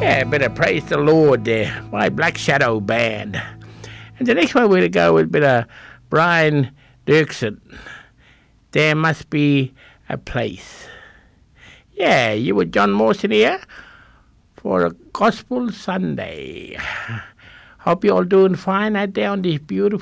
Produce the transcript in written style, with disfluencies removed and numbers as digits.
Yeah, a bit of Praise the Lord there by Black Shadow Band. And the next one we're going to go with a bit of Brian Dirksen. There Must Be a Place. Yeah, you with John Mawson here for a Gospel Sunday. Hope you're all doing fine out there on this beautiful